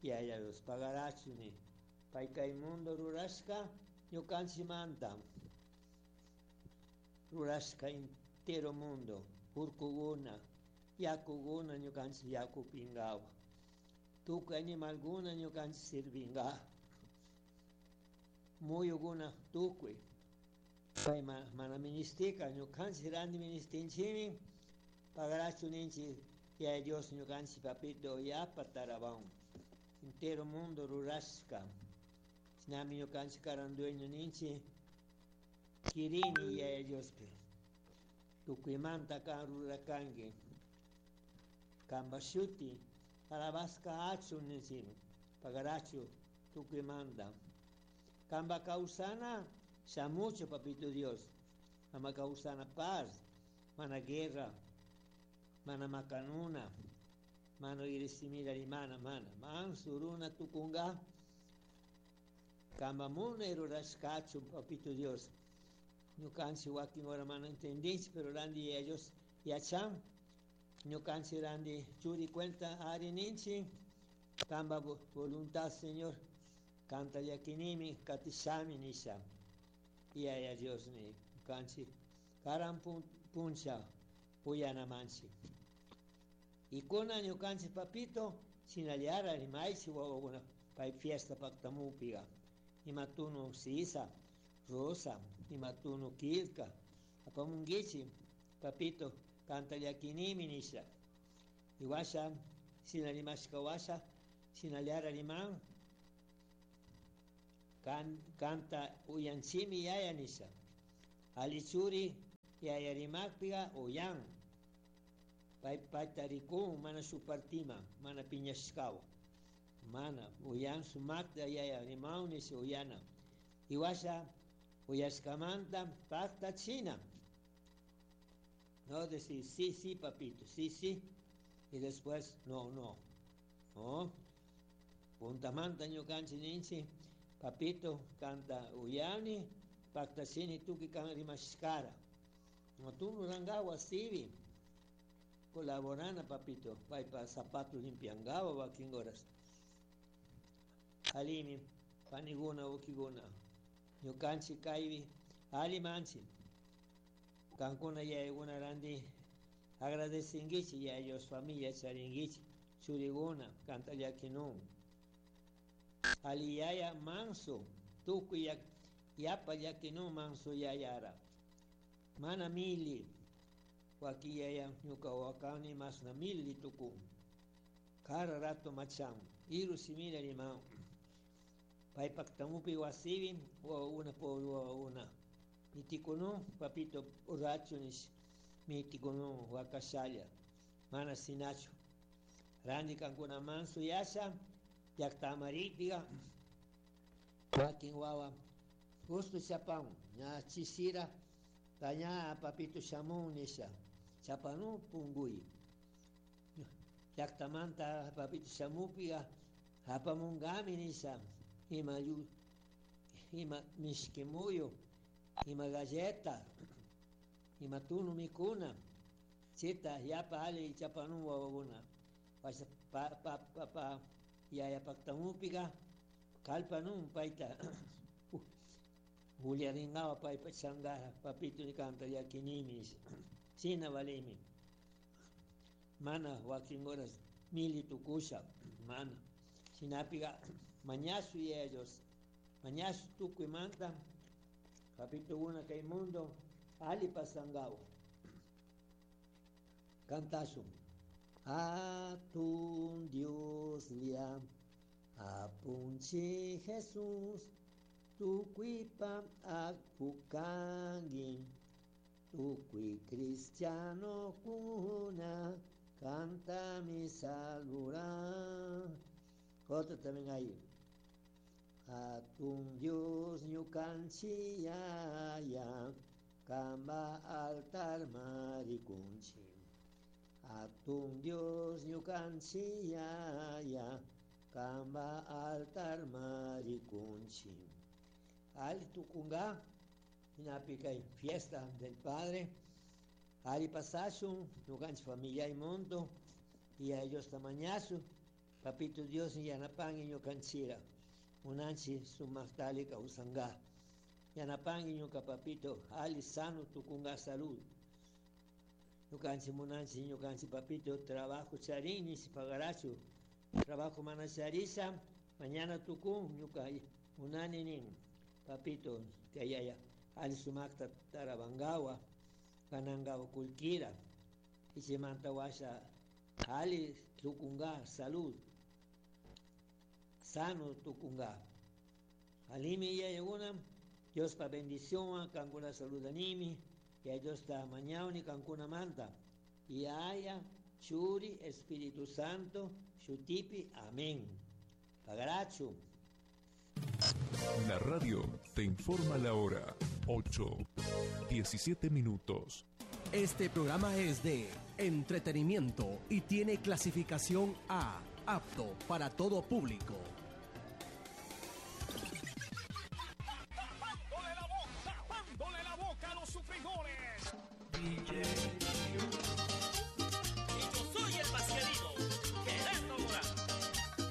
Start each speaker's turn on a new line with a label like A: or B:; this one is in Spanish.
A: yaya los pagarachuni. Paika mundo rurashka, ñukanchi manta. Rurashka entero mundo, urkuguna, yakuguna ñukanchi yaku pingawa. Tukuy animalguna ñukanchi sirvinga. Muyuguna tukuy. Pay mana ministika ñukanchi randi ministinchimi, pagarachuninchi ya Dios ñukanchi papito yapa taraban. Entero mundo rurashka. Nami ñukanchi karan dueño ninchi kirini ya Diospe. Tukuymanta kan rurakangi. Kambashuti alabasca achu ninchino. Pagarachu tukuymanta. Kamba causana mucho papito Dios. Ama causana paz, mana guerra, mana macanuna, mano irisimira rimana, man suruna tukunga. Kamba muna rurashkachu papito Dios. Ñukanchi wakin ora mana entendinchi, pero randi ellos yachan. Ñukanchi randi churi cuenta arininchi. Kamba voluntad Señor. Canta yakinimi katishami nisha. Y a Dios ni canchi. Karan puncha uyana manchi. Y con año canchi papito sin aliara ni maichi una pa fiesta pactamupiga. Y matuno sisa, rosa, y matuno kilka. Apamungichi, papito, canta yakinimi nisha. Y washa, sin alimashka washa, sin aliara liman. Canta uyanchimi yaya nisha. Alichuri yaya rimakpiga uyan. Paitarikun mana supartima, mana piñashkawa. Mana uyan sumakta yaya rimau nisha uyana. Iwasha uyashkamanta pacta china. No decir sí, papito, sí. Y después no. No. Puntamanta ñukanchi ninchi. Papito canta uyani, pactacini tuki kan rimashkara. No tú no rangawa sivi. Colaborana papito, vai pa zapato limpiangawa wakin horas. Alimi, paniguna ukiguna. Ñukanchi kaivi, alimanchi. Kankuna ya una randi agradecingichi ya ellos familia charingichi. Churiguna, canta yakinun. Aliyaya manso, tuku yapa yakinu manso yayara. Mana mili, waki yaya nyuka wakani mas na mili tuku. Kara rato macham, iru simila limao. Pai paktamupi wasivi, una por una. Mitikuno, papito urachunis, mitikuno wakashalya. Mana sinacho. Randi kankuna manso yasha. Yaktamaripiga, wakin wawa, justo chapán, ya chisira, taña papito chamón nisha, chapanu pungui. Yaktamanta papito chamupiga, hapamungami nisha, ima mishkimuyo, ima galleta, ima tunu mikuna, chita, yapa ali chapanu wawuna, pa yaya pactamupiga, kalpanum paita, Juliaringawa paipa changara, papito ni canta yakinimis, sina valimi, mana wakin horas, mili tukusha, mana, sinapiga, mañasu y ellos, mañasu tuku y manta, papito una que mundo, ali pasangao, cantazo. Atun Dios liam, apunchi Jesús, tukuipa akpukangin, tukui cristiano kuna, canta mi salura. Otra también ahí. Atun Dios ñukanchi ya, kamba altar marikunchi. Atun Dios ñukanchi ya, kamba altar marikunchi. Ali tukunga, inapica fiesta del Padre. Ali pasasun, ñukanchi familia y mundo, y a ellos tamañazo, Papito Dios, Yanapang inyo kanchira. Unanchi sumaktali ka usanga. Yanapang inyo kapapito, ali sano tukunga salud. Nukanchi munanchi inyo kanchi papito, trabajo charini si pagaracho. Trabajo manacharisa, mañana tukun, nyuka unaninin. Papito, kayaya, ali sumakta tarabangawa, kanangawa kulkira. Y se mantawasha, ali tukunga salud. Sano tukunga. Alimi ya yaguna, Dios pa bendición, kankuna salud animi, y a Dios ta mañana ni kankuna manta. Y haya, Churi, Espíritu Santo, Shutipi, amén. Pagaracho.
B: La radio te informa la hora, 8:17 minutos.
C: Este programa es de entretenimiento y tiene clasificación A, apto para todo público.
D: Tapándole la boca a los sufridores. DJ